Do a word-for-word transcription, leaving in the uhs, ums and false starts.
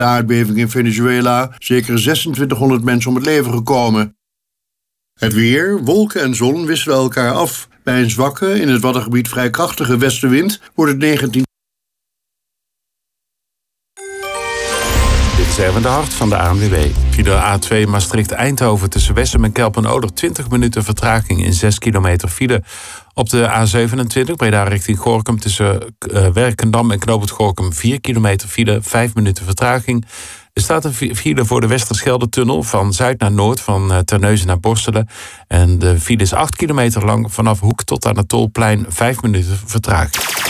de aardbeving in Venezuela zeker zesentwintighonderd mensen om het leven gekomen. Het weer, wolken en zon wisselen elkaar af. Bij een zwakke, in het Waddengebied vrij krachtige westenwind wordt het negentien... Dit is Erwin de Hart van de A N W B. Via de A twee Maastricht-Eindhoven tussen Wessem en Kelpen-Oder twintig minuten vertraging in zes kilometer file. Op de A zevenentwintig Breda richting Gorinchem tussen uh, Werkendam en Knoop het Gorinchem vier kilometer file, vijf minuten vertraging. Er staat een file voor de Westerschelde-tunnel van zuid naar noord, van uh, Terneuzen naar Borstelen. En de file is acht kilometer lang vanaf Hoek tot aan het Tolplein, vijf minuten vertraging.